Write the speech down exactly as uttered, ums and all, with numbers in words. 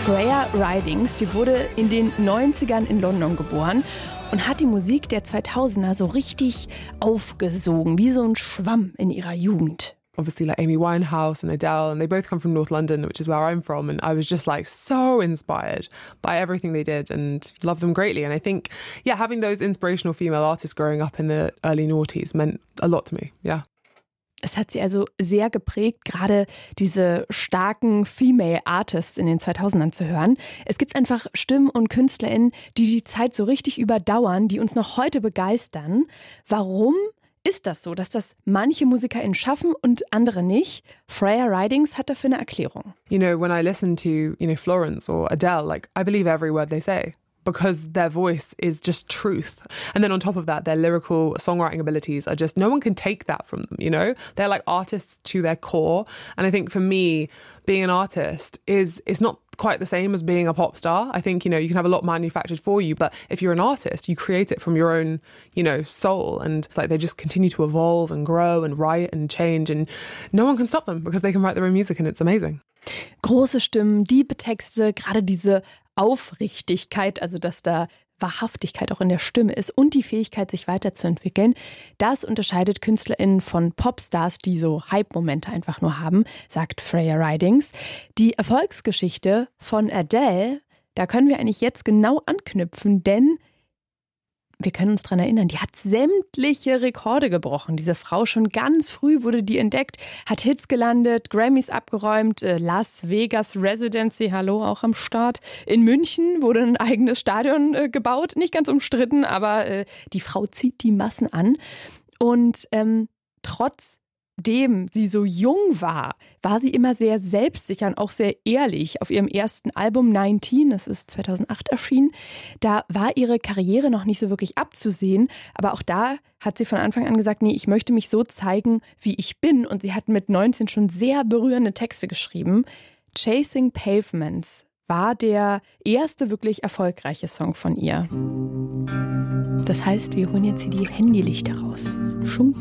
Freya Ridings, die wurde in den neunzigern in London geboren und hat die Musik der zweitausender so richtig aufgesogen, wie so ein Schwamm in ihrer Jugend. Obviously like Amy Winehouse and Adele, and they both come from North London, which is where I'm from, and I was just like so inspired by everything they did and love them greatly. And I think, yeah, having those inspirational female artists growing up in the early noughties meant a lot to me, yeah. Es hat sie also sehr geprägt, gerade diese starken Female Artists in den zweitausendern zu hören. Es gibt einfach Stimmen und KünstlerInnen, die die Zeit so richtig überdauern, die uns noch heute begeistern. Warum ist das so, dass das manche MusikerInnen schaffen und andere nicht? Freya Ridings hat dafür eine Erklärung. You know, when I listen to, you know, Florence or Adele, like I believe every word they say. Because their voice is just truth. And then on top of that, their lyrical songwriting abilities are just, no one can take that from them, you know? They're like artists to their core. And I think for me, being an artist is is not quite the same as being a pop star. I think, you know, you can have a lot manufactured for you, but if you're an artist, you create it from your own, you know, soul. And it's like they just continue to evolve and grow and write and change, and no one can stop them because they can write their own music and it's amazing. Große Stimmen, tiefe Texte, gerade diese Aufrichtigkeit, also dass da Wahrhaftigkeit auch in der Stimme ist und die Fähigkeit, sich weiterzuentwickeln. Das unterscheidet KünstlerInnen von Popstars, die so Hype-Momente einfach nur haben, sagt Freya Ridings. Die Erfolgsgeschichte von Adele, da können wir eigentlich jetzt genau anknüpfen, denn wir können uns daran erinnern, die hat sämtliche Rekorde gebrochen. Diese Frau, schon ganz früh wurde die entdeckt, hat Hits gelandet, Grammys abgeräumt, Las Vegas Residency, hallo, auch am Start. In München wurde ein eigenes Stadion äh, gebaut, nicht ganz umstritten, aber äh, die Frau zieht die Massen an. Und ähm, trotz dem sie so jung war, war sie immer sehr selbstsicher und auch sehr ehrlich. Auf ihrem ersten Album neunzehn, das ist zweitausendacht erschienen, da war ihre Karriere noch nicht so wirklich abzusehen. Aber auch da hat sie von Anfang an gesagt, nee, ich möchte mich so zeigen, wie ich bin. Und sie hat mit neunzehn schon sehr berührende Texte geschrieben. Chasing Pavements war der erste wirklich erfolgreiche Song von ihr. Das heißt, wir holen jetzt hier die Handylichter raus. Schunk.